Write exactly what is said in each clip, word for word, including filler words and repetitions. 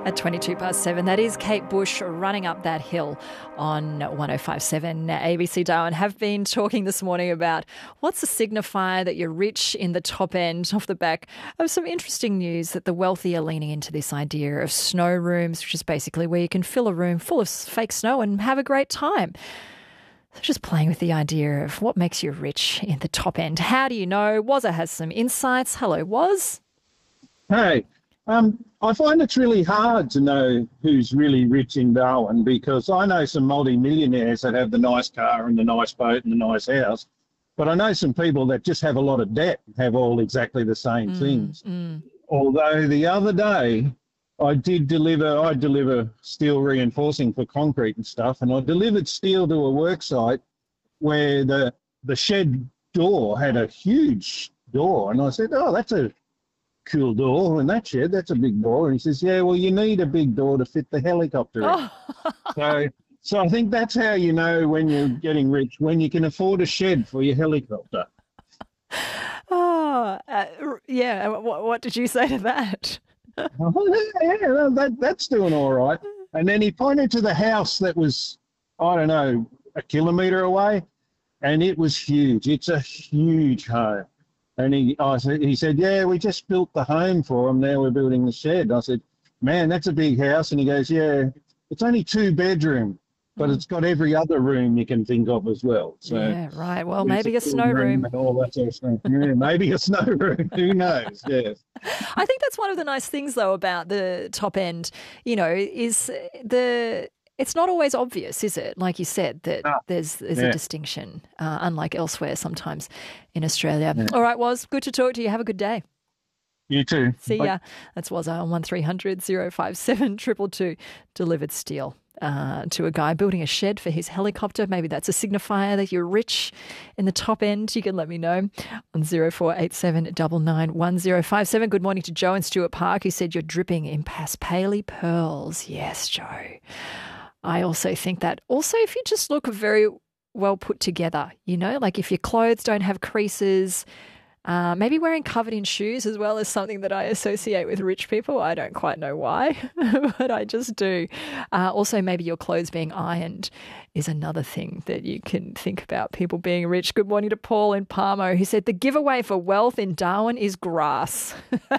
At twenty-two past seven, that is Kate Bush running up that hill on one oh five point seven A B C Darwin. Have been talking this morning about what's a signifier that you're rich in the top end off the back of some interesting news that the wealthy are leaning into this idea of snow rooms, which is basically where you can fill a room full of fake snow and have a great time. So just playing with the idea of what makes you rich in the top end. How do you know? Wazza has some insights. Hello, Waz. Hey. Um, I find it's really hard to know who's really rich in Darwin because I know some multi-millionaires that have the nice car and the nice boat and the nice house, but I know some people that just have a lot of debt, have all exactly the same Mm, things. mm. Although the other day I did deliver, I deliver steel reinforcing for concrete and stuff, and I delivered steel to a work site where the the shed door had a huge door, and I said, oh, that's a cool door in that shed, that's a big door. And he says, yeah, well, you need a big door to fit the helicopter in. Oh. So so I think that's how you know when you're getting rich, when you can afford a shed for your helicopter. Oh, uh, yeah. What, what did you say to that? Oh, yeah, that, that's doing all right. And then he pointed to the house that was, I don't know, a kilometre away, and it was huge. It's a huge home. And he, I said, he said, yeah, we just built the home for him. Now we're building the shed. I said, man, that's a big house. And he goes, yeah, it's only two bedroom, but Mm. it's got every other room you can think of as well. So Yeah, right. Well, there's maybe a full snow room. and all that sort of stuff. Yeah, maybe a snow room. Who knows? Yes. I think that's one of the nice things, though, about the top end, you know, is the... It's not always obvious, is it? Like you said, that Ah, there's there's yeah. a distinction, uh, unlike elsewhere sometimes in Australia. Yeah. All right, Woz, good to talk to you. Have a good day. You too. See Bye. ya. That's Wazza on one three hundred oh five seven two two two. Delivered steel uh, to a guy building a shed for his helicopter. Maybe that's a signifier that you're rich in the top end. You can let me know on zero four eight seven nine nine one zero five seven. Good morning to Joe in Stuart Park, who said you're dripping in Paspaley pearls. Yes, Joe. I also think that. Also, if you just look very well put together, you know, like if your clothes don't have creases, uh, maybe wearing covered in shoes as well is something that I associate with rich people. I don't quite know why, but I just do. Uh, also, maybe your clothes being ironed is another thing that you can think about people being rich. Good morning to Paul in Palmo, who said the giveaway for wealth in Darwin is grass.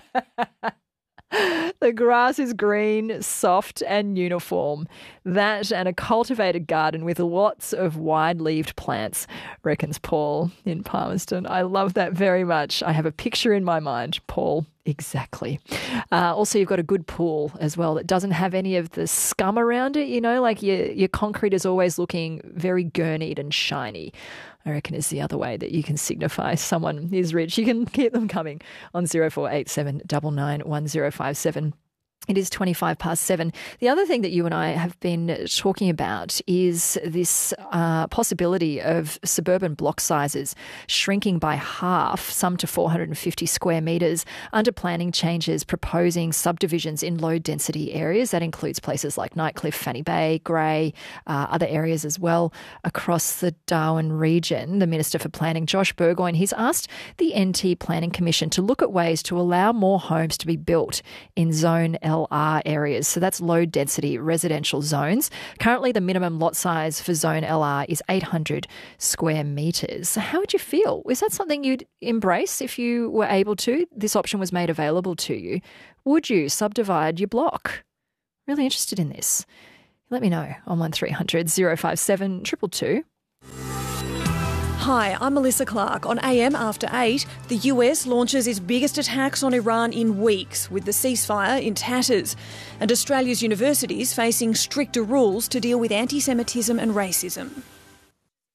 The grass is green, soft and uniform. That and a cultivated garden with lots of wide-leaved plants, reckons Paul in Palmerston. I love that very much. I have a picture in my mind, Paul. Exactly. Uh, also, you've got a good pool as well that doesn't have any of the scum around it. You know, like your, your concrete is always looking very gurneyed and shiny. I reckon is the other way that you can signify someone is rich. You can keep them coming on zero four eight seven nine nine one zero five seven. It is twenty-five past seven. The other thing that you and I have been talking about is this uh, possibility of suburban block sizes shrinking by half, some to four hundred fifty square metres, under planning changes proposing subdivisions in low-density areas. That includes places like Nightcliff, Fanny Bay, Grey, uh, other areas as well across the Darwin region. The Minister for Planning, Josh Burgoyne, he's asked the N T Planning Commission to look at ways to allow more homes to be built in Zone L R areas. So that's low density residential zones. Currently, the minimum lot size for Zone L R is eight hundred square metres. How would you feel? Is that something you'd embrace if you were able to? This option was made available to you. Would you subdivide your block? Really interested in this. Let me know on one three hundred oh five seven two two two. Hi, I'm Melissa Clark. On A M After eight, the U S launches its biggest attacks on Iran in weeks, with the ceasefire in tatters, and Australia's universities facing stricter rules to deal with anti-Semitism and racism.